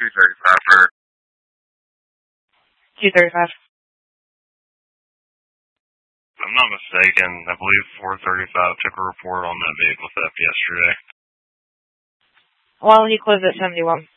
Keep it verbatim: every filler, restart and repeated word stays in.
two thirty-five, sir. two thirty-five. If I'm not mistaken, I believe four thirty-five took a report on that vehicle theft yesterday. Well, he closed at seventy-one.